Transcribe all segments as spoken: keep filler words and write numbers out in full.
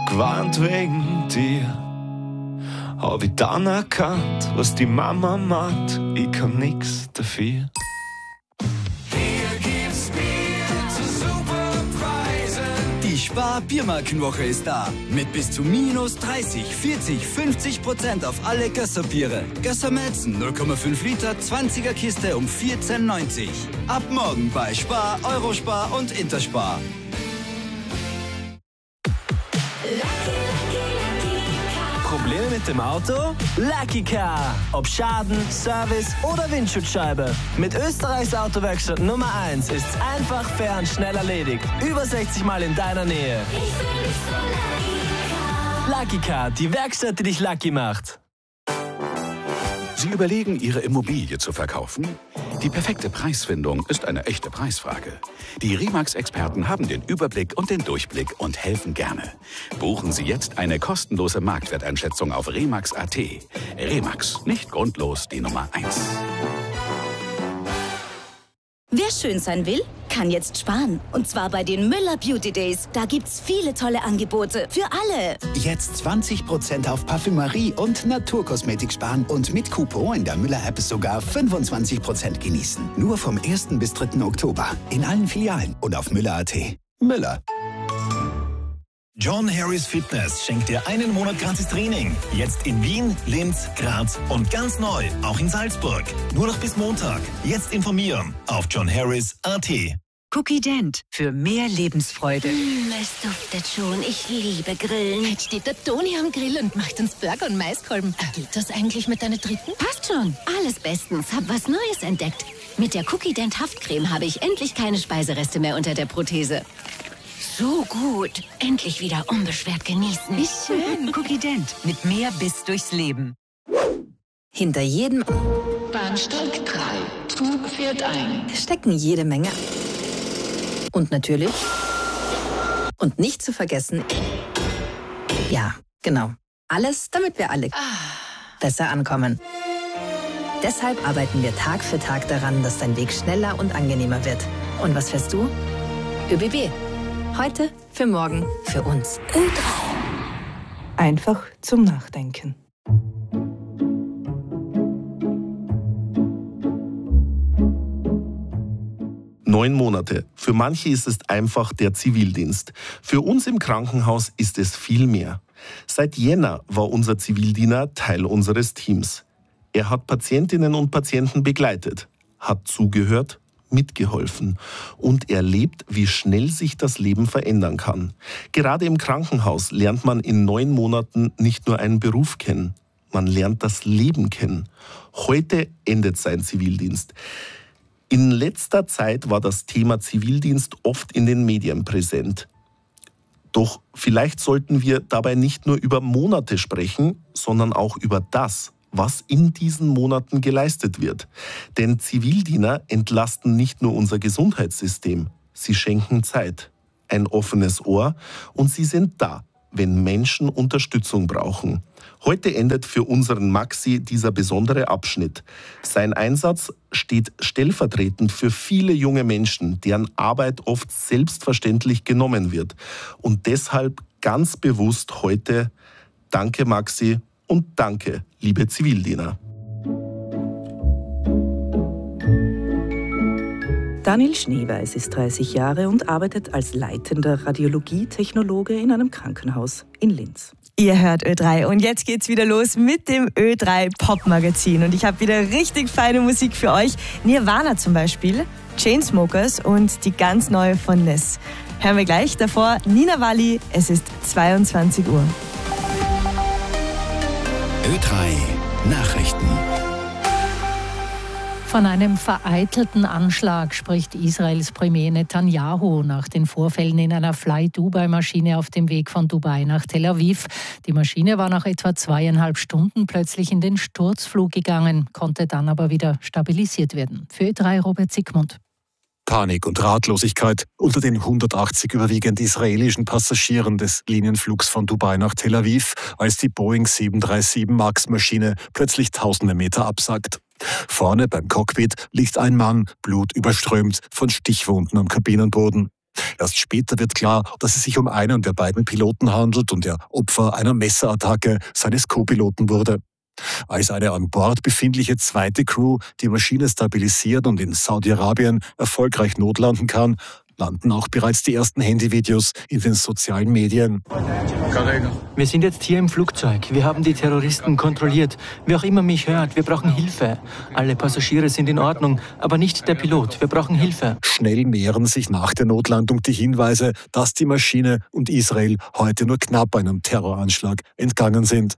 gewarnt wegen dir. Hab ich dann erkannt, was die Mama macht, ich kann nix dafür. Die Spar-Biermarkenwoche ist da. Mit bis zu minus dreißig, vierzig, fünfzig Prozent auf alle Gösser-Biere. Gösser Malzen null Komma fünf Liter, zwanziger Kiste um vierzehn neunzig. Ab morgen bei Spar, Eurospar und Interspar. Probleme mit dem Auto? Lucky Car. Ob Schaden, Service oder Windschutzscheibe. Mit Österreichs Autowerkstatt Nummer eins ist's einfach, fair und schnell erledigt. Über sechzig Mal in deiner Nähe. Ich fühl mich so Lucky Car. Lucky Car, die Werkstatt, die dich lucky macht. Sie überlegen, Ihre Immobilie zu verkaufen? Die perfekte Preisfindung ist eine echte Preisfrage. Die Remax-Experten haben den Überblick und den Durchblick und helfen gerne. Buchen Sie jetzt eine kostenlose Marktwerteinschätzung auf remax punkt at. Remax, nicht grundlos die Nummer eins. Wer schön sein will, kann jetzt sparen. Und zwar bei den Müller Beauty Days. Da gibt's viele tolle Angebote für alle. Jetzt zwanzig Prozent auf Parfümerie und Naturkosmetik sparen und mit Coupon in der Müller-App sogar fünfundzwanzig Prozent genießen. Nur vom ersten bis dritten Oktober. In allen Filialen und auf müller punkt at. Müller. John Harris Fitness schenkt dir einen Monat gratis Training. Jetzt in Wien, Linz, Graz und ganz neu, auch in Salzburg. Nur noch bis Montag. Jetzt informieren auf john harris punkt at. Cookie Dent für mehr Lebensfreude. Mm, es duftet schon. Ich liebe Grillen. Jetzt steht der Toni am Grill und macht uns Burger und Maiskolben. Geht das eigentlich mit deiner dritten? Passt schon. Alles bestens. Hab was Neues entdeckt. Mit der Cookie Dent Haftcreme habe ich endlich keine Speisereste mehr unter der Prothese. So gut. Endlich wieder unbeschwert genießen. Wie schön. Cookie Dent. Mit mehr Biss durchs Leben. Hinter jedem Bahnsteig drei. Zug fährt ein. stecken jede Menge. Und natürlich. Und nicht zu vergessen. Ja, genau. Alles, damit wir alle besser ankommen. Deshalb arbeiten wir Tag für Tag daran, dass dein Weg schneller und angenehmer wird. Und was fährst du? ÖBB. Heute, für morgen, für uns. Ö drei. Einfach zum Nachdenken. Neun Monate. Für manche ist es einfach der Zivildienst. Für uns im Krankenhaus ist es viel mehr. Seit Jänner war unser Zivildiener Teil unseres Teams. Er hat Patientinnen und Patienten begleitet, hat zugehört, mitgeholfen und erlebt, wie schnell sich das Leben verändern kann. Gerade im Krankenhaus lernt man in neun Monaten nicht nur einen Beruf kennen, man lernt das Leben kennen. Heute endet sein Zivildienst. In letzter Zeit war das Thema Zivildienst oft in den Medien präsent. Doch vielleicht sollten wir dabei nicht nur über Monate sprechen, sondern auch über das, was in diesen Monaten geleistet wird. Denn Zivildiener entlasten nicht nur unser Gesundheitssystem, sie schenken Zeit, ein offenes Ohr und sie sind da, wenn Menschen Unterstützung brauchen. Heute endet für unseren Maxi dieser besondere Abschnitt. Sein Einsatz steht stellvertretend für viele junge Menschen, deren Arbeit oft selbstverständlich genommen wird. Und deshalb ganz bewusst heute Danke Maxi und danke, liebe Zivildiener. Daniel Schneeweiß ist dreißig Jahre und arbeitet als leitender Radiologietechnologe in einem Krankenhaus in Linz. Ihr hört Ö drei und jetzt geht's wieder los mit dem Ö drei Pop-Magazin. Und ich habe wieder richtig feine Musik für euch. Nirvana zum Beispiel, Chainsmokers und die ganz neue von Ness. Hören wir gleich. Davor Nina Walli, es ist zweiundzwanzig Uhr. Ö drei Nachrichten. Von einem vereitelten Anschlag spricht Israels Premier Netanyahu nach den Vorfällen in einer Fly-Dubai-Maschine auf dem Weg von Dubai nach Tel Aviv. Die Maschine war nach etwa zweieinhalb Stunden plötzlich in den Sturzflug gegangen, konnte dann aber wieder stabilisiert werden. Für Ö drei Robert Siegmund. Panik und Ratlosigkeit unter den hundertachtzig überwiegend israelischen Passagieren des Linienflugs von Dubai nach Tel Aviv, als die Boeing sieben drei sieben Max-Maschine plötzlich tausende Meter absackt. Vorne beim Cockpit liegt ein Mann, blutüberströmt, von Stichwunden am Kabinenboden. Erst später wird klar, dass es sich um einen der beiden Piloten handelt und er Opfer einer Messerattacke seines Co-Piloten wurde. Als eine an Bord befindliche zweite Crew die Maschine stabilisiert und in Saudi-Arabien erfolgreich notlanden kann, landen auch bereits die ersten Handyvideos in den sozialen Medien. Wir sind jetzt hier im Flugzeug. Wir haben die Terroristen kontrolliert. Wer auch immer mich hört, wir brauchen Hilfe. Alle Passagiere sind in Ordnung, aber nicht der Pilot. Wir brauchen Hilfe. Schnell mehren sich nach der Notlandung die Hinweise, dass die Maschine und Israel heute nur knapp einem Terroranschlag entgangen sind.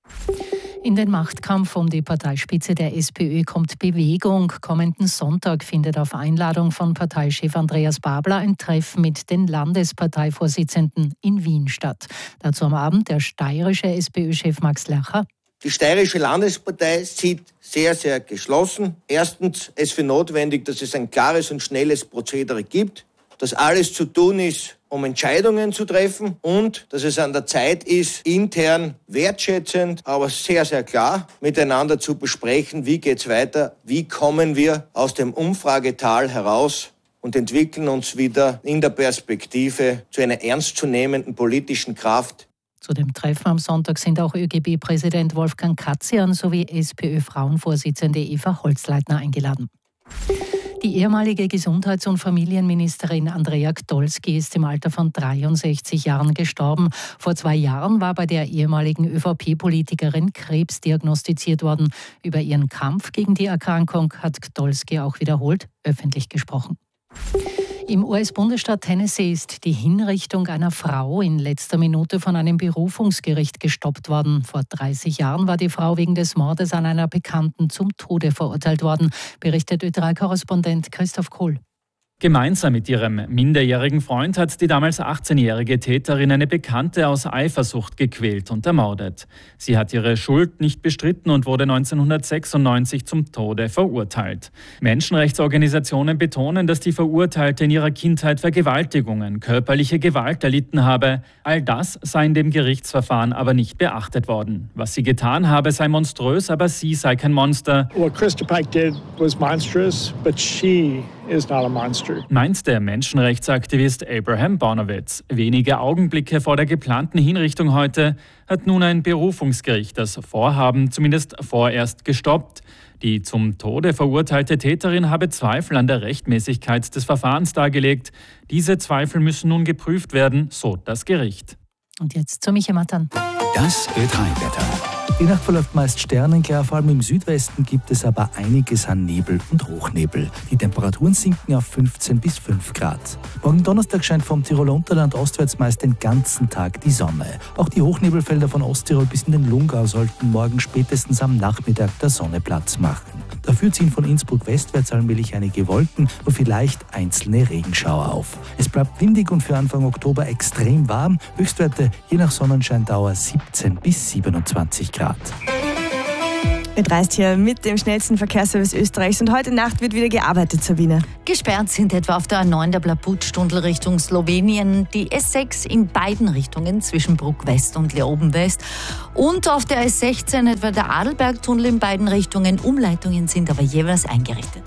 In den Machtkampf um die Parteispitze der SPÖ kommt Bewegung. Kommenden Sonntag findet auf Einladung von Parteichef Andreas Babler ein Treffen mit den Landesparteivorsitzenden in Wien statt. Dazu am Abend der steirische SPÖ-Chef Max Lercher. Die steirische Landespartei sieht sehr, sehr geschlossen. Erstens es für notwendig, dass es ein klares und schnelles Prozedere gibt, dass alles zu tun ist, um Entscheidungen zu treffen und dass es an der Zeit ist, intern wertschätzend, aber sehr, sehr klar miteinander zu besprechen, wie geht's weiter, wie kommen wir aus dem Umfragetal heraus und entwickeln uns wieder in der Perspektive zu einer ernstzunehmenden politischen Kraft. Zu dem Treffen am Sonntag sind auch ÖGB-Präsident Wolfgang Katzian sowie SPÖ-Frauenvorsitzende Eva Holzleitner eingeladen. Die ehemalige Gesundheits- und Familienministerin Andrea Gdolski ist im Alter von dreiundsechzig Jahren gestorben. Vor zwei Jahren war bei der ehemaligen ÖVP-Politikerin Krebs diagnostiziert worden. Über ihren Kampf gegen die Erkrankung hat Gdolski auch wiederholt öffentlich gesprochen. Im U S-Bundesstaat Tennessee ist die Hinrichtung einer Frau in letzter Minute von einem Berufungsgericht gestoppt worden. Vor dreißig Jahren war die Frau wegen des Mordes an einer Bekannten zum Tode verurteilt worden, berichtet Ö drei Korrespondent Christoph Kohl. Gemeinsam mit ihrem minderjährigen Freund hat die damals achtzehnjährige Täterin eine Bekannte aus Eifersucht gequält und ermordet. Sie hat ihre Schuld nicht bestritten und wurde neunzehnhundertsechsundneunzig zum Tode verurteilt. Menschenrechtsorganisationen betonen, dass die Verurteilte in ihrer Kindheit Vergewaltigungen, körperliche Gewalt erlitten habe. All das sei in dem Gerichtsverfahren aber nicht beachtet worden. Was sie getan habe, sei monströs, aber sie sei kein Monster. What Krista Pike did was monstrous, but she is not a monster. Meint der Menschenrechtsaktivist Abraham Bonowitz. Wenige Augenblicke vor der geplanten Hinrichtung heute hat nun ein Berufungsgericht das Vorhaben zumindest vorerst gestoppt. Die zum Tode verurteilte Täterin habe Zweifel an der Rechtmäßigkeit des Verfahrens dargelegt. Diese Zweifel müssen nun geprüft werden, so das Gericht. Und jetzt zu Michael Mattern. Das Ö drei Wetter. Die Nacht verläuft meist sternenklar, vor allem im Südwesten gibt es aber einiges an Nebel und Hochnebel. Die Temperaturen sinken auf fünfzehn bis fünf Grad. Morgen Donnerstag scheint vom Tiroler Unterland ostwärts meist den ganzen Tag die Sonne. Auch die Hochnebelfelder von Osttirol bis in den Lungau sollten morgen spätestens am Nachmittag der Sonne Platz machen. Dafür ziehen von Innsbruck westwärts allmählich einige Wolken und vielleicht einzelne Regenschauer auf. Es bleibt windig und für Anfang Oktober extrem warm. Höchstwerte je nach Sonnenscheindauer siebzehn bis siebenundzwanzig Grad. Mit reist hier mit dem schnellsten Verkehrsservice Österreichs und heute Nacht wird wieder gearbeitet, Sabine. Gesperrt sind etwa auf der A neun der Blabut-Stundel Richtung Slowenien, die S sechs in beiden Richtungen zwischen Bruck West und Leoben West und auf der S sechzehn etwa der Adelbergtunnel in beiden Richtungen. Umleitungen sind aber jeweils eingerichtet.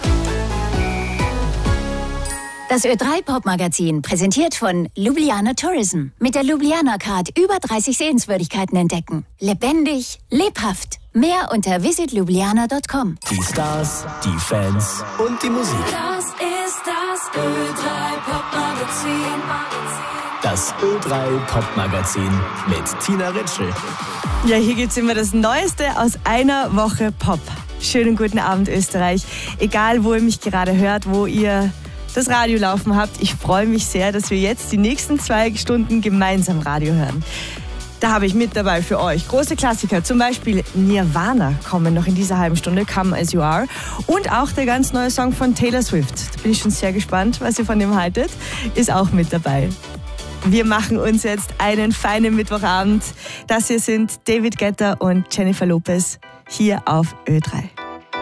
Das Ö drei Pop-Magazin, präsentiert von Ljubljana Tourism. Mit der Ljubljana Card über dreißig Sehenswürdigkeiten entdecken. Lebendig, lebhaft. Mehr unter visit ljubljana punkt com. Die Stars, die Fans und die Musik. Das ist das Ö drei Pop-Magazin. Das Ö drei Pop-Magazin mit Tina Ritschl. Ja, hier gibt es immer das Neueste aus einer Woche Pop. Schönen guten Abend, Österreich. Egal, wo ihr mich gerade hört, wo ihr das Radio laufen habt. Ich freue mich sehr, dass wir jetzt die nächsten zwei Stunden gemeinsam Radio hören. Da habe ich mit dabei für euch große Klassiker, zum Beispiel Nirvana kommen noch in dieser halben Stunde, Come As You Are. Und auch der ganz neue Song von Taylor Swift. Da bin ich schon sehr gespannt, was ihr von dem haltet. Ist auch mit dabei. Wir machen uns jetzt einen feinen Mittwochabend. Das hier sind David Guetta und Jennifer Lopez hier auf Ö drei.